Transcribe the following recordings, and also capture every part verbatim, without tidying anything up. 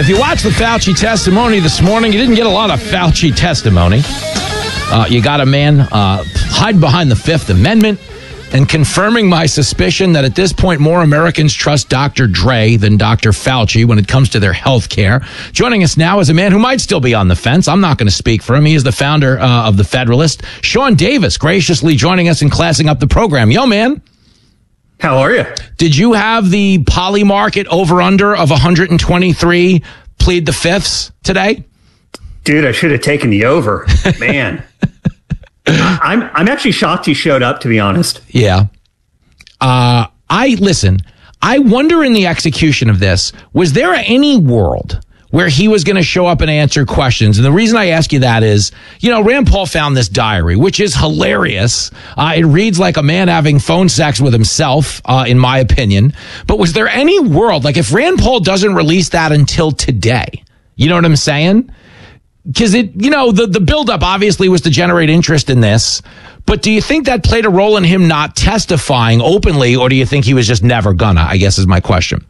If you watch the Fauci testimony this morning, you didn't get a lot of Fauci testimony. Uh, you got a man uh, hide behind the Fifth Amendment and confirming my suspicion that at this point more Americans trust Doctor Dre than Doctor Fauci when it comes to their health care. Joining us now is a man who might still be on the fence. I'm not going to speak for him. He is the founder uh, of The Federalist. Sean Davis, graciously joining us and classing up the program. Yo, man. How are you? Did you have the poly market over-under of one hundred twenty-three plead the fifths today? Dude, I should have taken the over. Man. I'm I'm actually shocked he showed up, to be honest. Yeah. Uh, I listen, I wonder in the execution of this, was there any world where he was going to show up and answer questions? And the reason I ask you that is, you know, Rand Paul found this diary, which is hilarious. Uh, it reads like a man having phone sex with himself, uh, in my opinion. But was there any world, like if Rand Paul doesn't release that until today, you know what I'm saying? Because it, you know, the, the buildup obviously was to generate interest in this. But do you think that played a role in him not testifying openly, or do you think he was just never gonna, I guess is my question.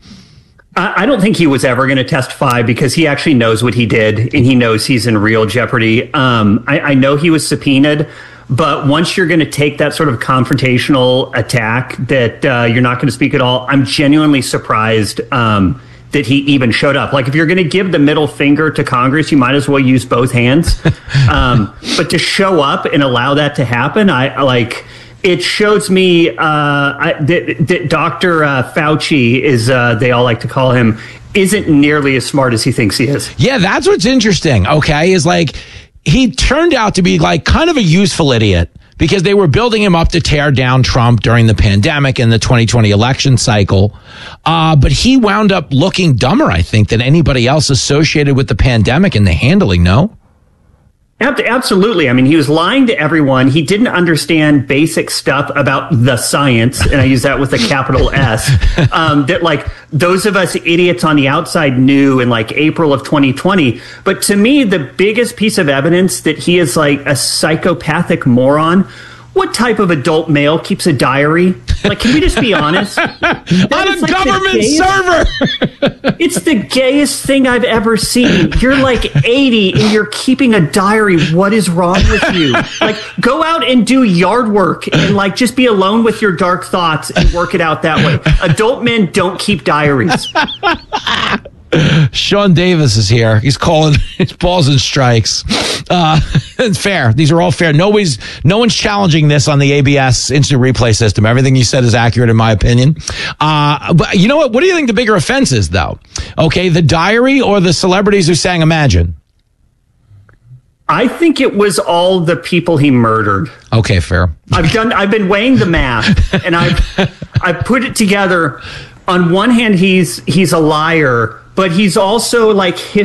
I don't think he was ever going to testify because he actually knows what he did and he knows he's in real jeopardy. Um, I, I know he was subpoenaed, but once you're going to take that sort of confrontational attack that uh, you're not going to speak at all, I'm genuinely surprised um, that he even showed up. Like if you're going to give the middle finger to Congress, you might as well use both hands. um, but to show up and allow that to happen, I like... It shows me uh, I, that, that Doctor Uh, Fauci is, uh, they all like to call him, isn't nearly as smart as he thinks he is. Yeah, that's what's interesting, okay, is like he turned out to be like kind of a useful idiot because they were building him up to tear down Trump during the pandemic and the twenty twenty election cycle. Uh, but he wound up looking dumber, I think, than anybody else associated with the pandemic and the handling, no? Absolutely. I mean, he was lying to everyone. He didn't understand basic stuff about the science, and I use that with a capital S, um, that like those of us idiots on the outside knew in like April of twenty twenty. But to me, the biggest piece of evidence that he is like a psychopathic moron. What type of adult male keeps a diary? Like, can we just be honest? On a like government server. It's the gayest thing I've ever seen. You're like eighty and you're keeping a diary. What is wrong with you? Like, go out and do yard work and like just be alone with your dark thoughts and work it out that way. Adult men don't keep diaries. Sean Davis is here. He's calling his balls and strikes. Uh, it's fair. These are all fair. Nobody's, no one's challenging this on the A B S instant replay system. Everything you said is accurate in my opinion. Uh, but you know what? What do you think the bigger offense is, though? Okay, the diary or the celebrities who sang Imagine? I think it was all the people he murdered. Okay, fair. I've done. I've been weighing the math, and I've I've put it together. On one hand, he's he's a liar, but he's also like his